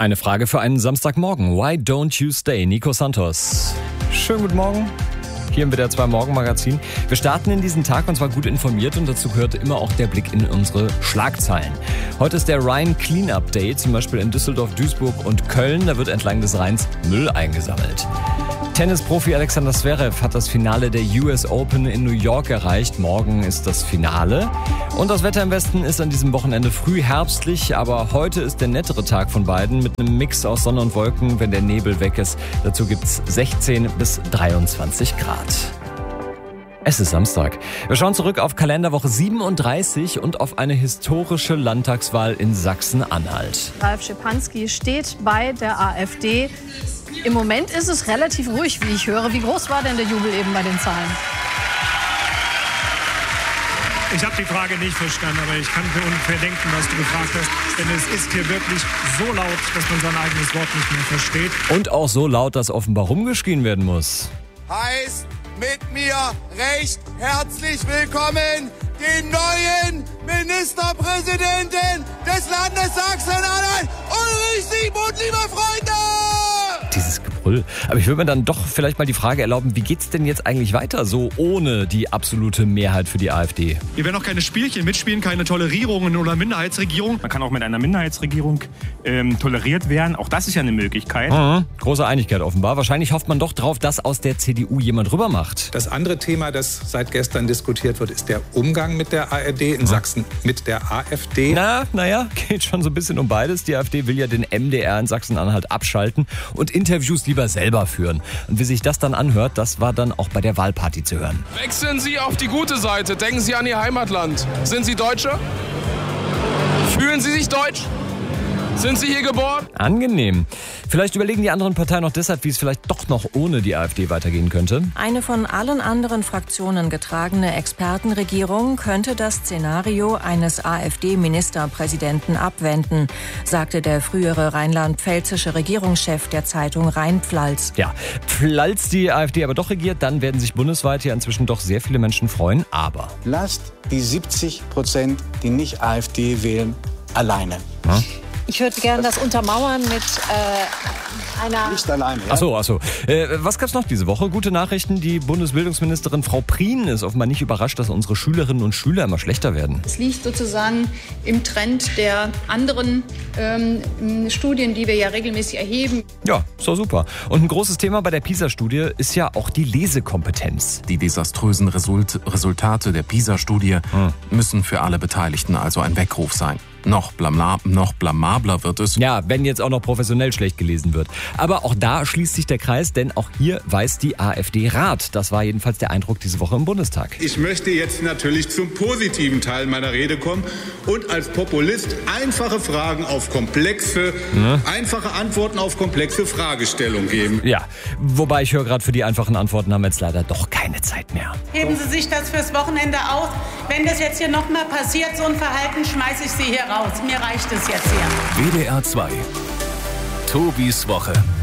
Eine Frage für einen Samstagmorgen. Why don't you stay? Nico Santos. Schönen guten Morgen. Hier im WDR 2 Morgenmagazin. Wir starten in diesen Tag und zwar gut informiert und dazu gehört immer auch der Blick in unsere Schlagzeilen. Heute ist der Rhein Cleanup Day, zum Beispiel in Düsseldorf, Duisburg und Köln. Da wird entlang des Rheins Müll eingesammelt. Tennisprofi Alexander Zverev hat das Finale der US Open in New York erreicht. Morgen ist das Finale. Und das Wetter im Westen ist an diesem Wochenende früh herbstlich, aber heute ist der nettere Tag von beiden mit einem Mix aus Sonne und Wolken, wenn der Nebel weg ist. Dazu gibt's 16 bis 23 Grad. Es ist Samstag. Wir schauen zurück auf Kalenderwoche 37 und auf eine historische Landtagswahl in Sachsen-Anhalt. Ralf Schipanski steht bei der AfD. Im Moment ist es relativ ruhig, wie ich höre. Wie groß war denn der Jubel eben bei den Zahlen? Ich habe die Frage nicht verstanden, aber ich kann mir ungefähr denken, was du gefragt hast. Denn es ist hier wirklich so laut, dass man sein eigenes Wort nicht mehr versteht. Und auch so laut, dass offenbar rumgeschrien werden muss. Heißt mit mir recht herzlich willkommen den neuen Ministerpräsidenten des Landes Sachsen-Anhalt, Ulrich Siegmund, liebe Freunde! Dieses Gebrüll. Aber ich würde mir dann doch vielleicht mal die Frage erlauben, wie geht's denn jetzt eigentlich weiter, so ohne die absolute Mehrheit für die AfD? Wir werden auch keine Spielchen mitspielen, keine Tolerierungen oder Minderheitsregierung. Man kann auch mit einer Minderheitsregierung toleriert werden. Auch das ist ja eine Möglichkeit. Große Einigkeit offenbar. Wahrscheinlich hofft man doch drauf, dass aus der CDU jemand rüber macht. Das andere Thema, das seit gestern diskutiert wird, ist der Umgang mit der ARD in Sachsen mit der AfD. Naja, geht schon so ein bisschen um beides. Die AfD will ja den MDR in Sachsen-Anhalt abschalten und Interviews lieber selber führen. Und wie sich das dann anhört, das war dann auch bei der Wahlparty zu hören. Wechseln Sie auf die gute Seite. Denken Sie an Ihr Heimatland. Sind Sie Deutsche? Fühlen Sie sich deutsch? Sind Sie hier geboren? Angenehm. Vielleicht überlegen die anderen Parteien noch deshalb, wie es vielleicht doch noch ohne die AfD weitergehen könnte. Eine von allen anderen Fraktionen getragene Expertenregierung könnte das Szenario eines AfD-Ministerpräsidenten abwenden, sagte der frühere rheinland-pfälzische Regierungschef der Zeitung Rheinpfalz. Ja, falls die AfD aber doch regiert, dann werden sich bundesweit ja inzwischen doch sehr viele Menschen freuen. Aber lasst die 70%, die nicht AfD wählen, alleine. Ich würde gerne das untermauern mit einer... Nicht alleine, ja? Ach so. Was gab's noch diese Woche? Gute Nachrichten. Die Bundesbildungsministerin Frau Prien ist offenbar nicht überrascht, dass unsere Schülerinnen und Schüler immer schlechter werden. Es liegt sozusagen im Trend der anderen Studien, die wir ja regelmäßig erheben. Ja, so super. Und ein großes Thema bei der PISA-Studie ist ja auch die Lesekompetenz. Die desaströsen Resultate der PISA-Studie müssen für alle Beteiligten also ein Weckruf sein. Noch blamabler wird es. Ja, wenn jetzt auch noch professionell schlecht gelesen wird. Aber auch da schließt sich der Kreis, denn auch hier weiß die AfD Rat. Das war jedenfalls der Eindruck diese Woche im Bundestag. Ich möchte jetzt natürlich zum positiven Teil meiner Rede kommen und als Populist einfache Fragen auf komplexe, einfache Antworten auf komplexe Fragestellungen geben. Ja, wobei ich höre gerade, für die einfachen Antworten haben wir jetzt leider doch keine Zeit mehr. Heben Sie sich das fürs Wochenende auf. Wenn das jetzt hier nochmal passiert, so ein Verhalten, schmeiße ich Sie hier raus. Mir reicht es jetzt hier. WDR 2. Tobis Woche.